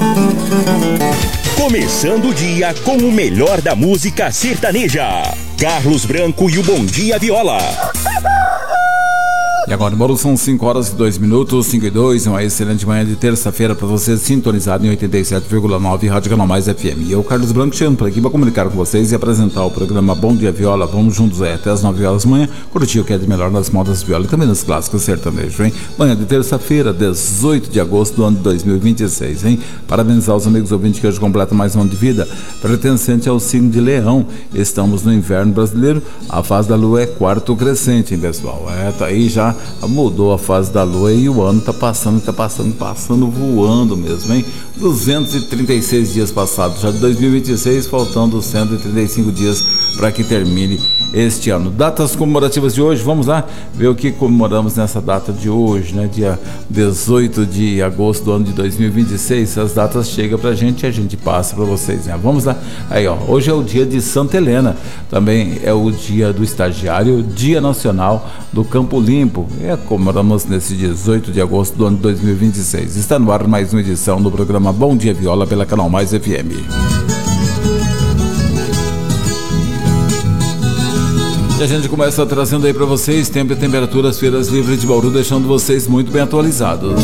Começando o dia com o melhor da música sertaneja. Carlos Branco e o Bom Dia Viola. E agora, embora são 5 horas e 2 minutos, 5 e 2, uma excelente manhã de terça-feira para você sintonizado em 87,9 Rádio Canal Mais FM. E eu, Carlos Branco, chegando por aqui para comunicar com vocês e apresentar o programa Bom Dia Viola. Vamos juntos aí até as 9 horas da manhã, curtir o que é de melhor nas modas viola e também nas clássicos sertanejos, hein? Manhã de terça-feira, 18 de agosto do ano de 2026, hein? Parabenizar os amigos ouvintes que hoje completam mais um ano de vida, pertencente ao signo de Leão. Estamos no inverno brasileiro, a fase da lua é quarto crescente, hein, pessoal? Tá aí já. Mudou a fase da lua e o ano tá passando voando mesmo, hein? 236 dias passados já de 2026, faltando 135 dias para que termine este ano. Datas comemorativas de hoje, vamos lá ver o que comemoramos nessa data de hoje, né? Dia 18 de agosto do ano de 2026. As datas chegam pra gente e a gente passa para vocês, né? Vamos lá. Aí, ó, hoje é o dia de Santa Helena, também é o dia do estagiário, Dia Nacional do Campo Limpo. Comemoramos nesse 18 de agosto do ano de 2026. Está no ar mais uma edição do programa Bom Dia Viola pela Canal Mais FM. E a gente começa trazendo aí para vocês tempo e temperaturas, feiras livres de Bauru, deixando vocês muito bem atualizados.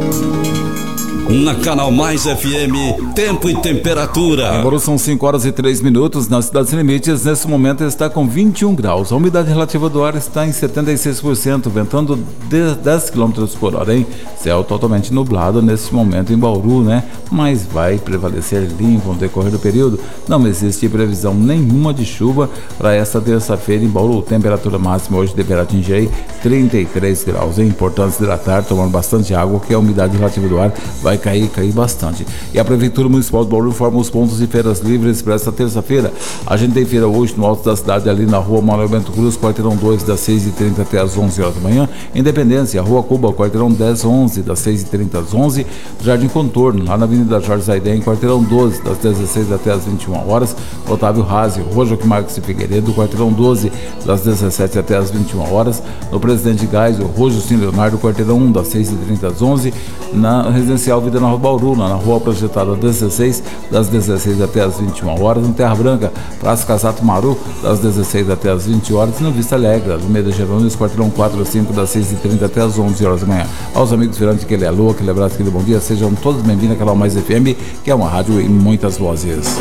Na Canal Mais FM, tempo e temperatura. Agora são 5 horas e 3 minutos. Nas cidades limites, nesse momento está com 21 graus. A umidade relativa do ar está em 76%, ventando 10 km por hora, hein? Céu totalmente nublado nesse momento em Bauru, né? Mas vai prevalecer limpo no decorrer do período. Não existe previsão nenhuma de chuva para esta terça-feira em Bauru. Temperatura máxima hoje deverá atingir aí 33 graus. É importante se hidratar, tomando bastante água, que a umidade relativa do ar vai cair bastante. E a Prefeitura Municipal de Bauru informa os pontos de feiras livres para esta terça-feira. A gente tem feira hoje no alto da cidade, ali na rua Manuel Bento Cruz, quarteirão 2, das 6h30 até as 11 horas da manhã. Independência, Rua Cuba, quarteirão 10-11, das 6h30 às 11. Jardim Contorno, lá na Avenida Jorge Zaiden, quarteirão 12, das 16 até as 21 horas. Otávio Razzi, Rua Joaquim Marques e Figueiredo, quarteirão 12, das 17 até as 21 horas. No Presidente Geisel, Rua Juscelino Leonardo, quarteirão 1, das 6h30 às 11. Na Residencial Vida Nova Bauru, na Rua Projetada 16, das 16 até as 21 horas. No Terra Branca, Praça Casato Maru, das 16 até as 20 horas. E no Vista Alegre, no Meio da Gerônimos, quarteirão 4 a 5, das 6h30 até as 11 horas da manhã. Aos amigos virantes, aquele alô, aquele abraço, aquele bom dia, sejam todos bem-vindos à Canal Mais FM, que é uma rádio em muitas vozes.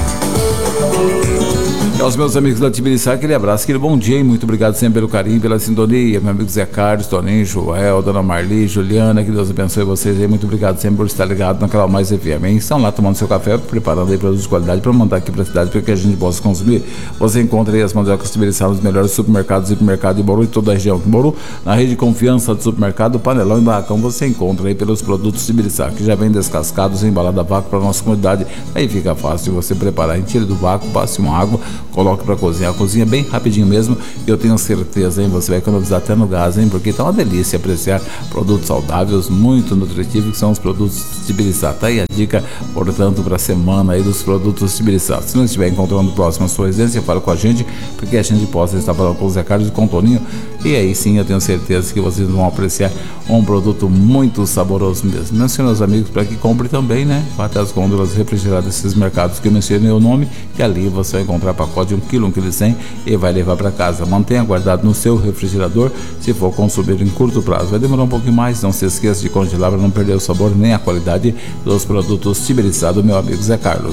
E aos meus amigos da Tibiriçá, aquele abraço, aquele bom dia, e muito obrigado sempre pelo carinho, pela sintonia. Meu amigo Zé Carlos, Toninho, Joel, Dona Marli, Juliana, que Deus abençoe vocês aí. Muito obrigado sempre por estar ligado na Canal Mais FM. Hein? Estão lá tomando seu café, preparando aí produtos de qualidade para mandar aqui para a cidade para que a gente possa consumir. Você encontra aí as mandiocas Tibiriçá nos melhores supermercados e hipermercados de Bauru e toda a região de Bauru. Na rede de confiança do supermercado Panelão e Barracão, você encontra aí pelos produtos Tibiriçá, que já vem descascados, embalado a vácuo para a nossa comunidade. Aí fica fácil de você preparar. Tire do vácuo, passe uma água, coloque para cozinhar. Cozinha bem rapidinho mesmo, e eu tenho certeza, hein, você vai economizar até no gás, hein, porque tá uma delícia apreciar produtos saudáveis, muito nutritivos, que são os produtos Tibiriçá. Tá aí a dica, portanto, para a semana aí dos produtos Tibiriçá. Se não estiver encontrando próximo a sua residência, fala com a gente, porque a gente possa estar falando com o Zé Carlos e com o Toninho, e aí sim eu tenho certeza que vocês vão apreciar um produto muito saboroso mesmo. Mencione aos amigos para que compre também, né? Vá até as gôndolas refrigeradas desses mercados que eu mencionei o nome, que ali você vai encontrar pacote de 1 kg, 1,1 kg e vai levar para casa. Mantenha guardado no seu refrigerador se for consumir em curto prazo. Vai demorar um pouquinho mais, não se esqueça de congelar para não perder o sabor nem a qualidade dos produtos Tibiriçá do meu amigo Zé Carlos.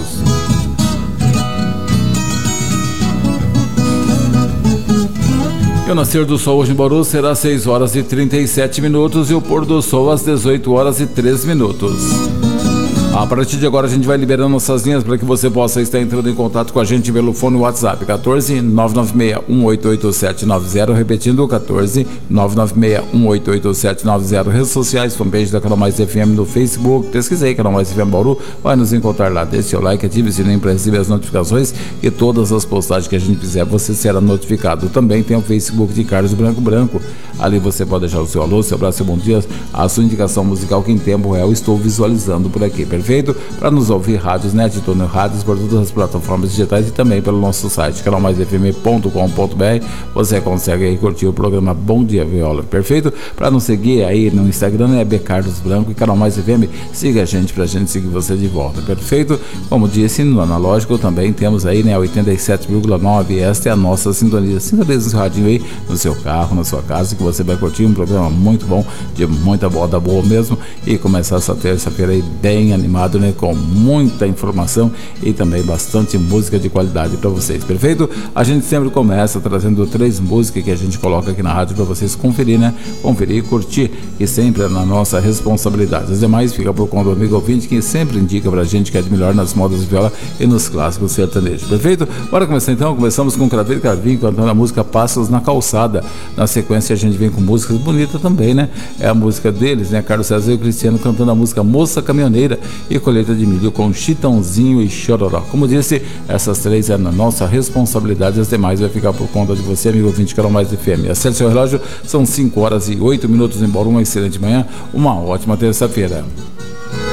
E o nascer do sol hoje em Bauru será às 6 horas e 37 minutos e o pôr do sol às 18 horas e 3 minutos. A partir de agora a gente vai liberando nossas linhas para que você possa estar entrando em contato com a gente pelo fone WhatsApp 14 996 188790, repetindo 14 996 188790, redes sociais, fanpage da Canal Mais FM no Facebook, pesquisa aí Canal Mais FM Bauru, vai nos encontrar lá, deixe seu like, ative o sininho para receber as notificações e todas as postagens que a gente fizer você será notificado. Também tem o Facebook de Carlos Branco, ali você pode deixar o seu alô, seu abraço, seu bom dia, a sua indicação musical que em tempo real estou visualizando por aqui, perfeito? perfeito? Para nos ouvir, rádios Net, Túnel Rádios, por todas as plataformas digitais e também pelo nosso site, canalmaisfm.com.br. Você consegue aí curtir o programa Bom Dia Viola, perfeito? Para nos seguir aí no Instagram é Carlos Branco e Canal Mais FM, siga a gente pra gente seguir você de volta, perfeito? Como disse, no analógico também temos aí, né, 87,9, esta é a nossa sintonia. Sintoniza esse radinho aí no seu carro, na sua casa, que você vai curtir um programa muito bom, de muita moda boa mesmo, e começar essa terça-feira aí bem animado, né, com muita informação e também bastante música de qualidade para vocês, perfeito? A gente sempre começa trazendo 3 músicas que a gente coloca aqui na rádio para vocês conferir, né, conferir e curtir, e sempre na nossa responsabilidade. As demais fica por conta do amigo ouvinte, que sempre indica pra gente que é de melhor nas modas de viola e nos clássicos sertanejos, perfeito? Bora começar então. Começamos com Craveiro e Carvinho cantando a música Passos na Calçada. Na sequência a gente vem com músicas bonitas também, né? É a música deles, né? Carlos César e o Cristiano cantando a música Moça Caminhoneira, e Colheita de Milho com Chitãozinho e Chororó. Como disse, essas 3 é na nossa responsabilidade, as demais vai ficar por conta de você, amigo ouvinte, Canal Mais FM. Acerte seu relógio, são 5 horas e 8 minutos, embora uma excelente manhã, uma ótima terça-feira.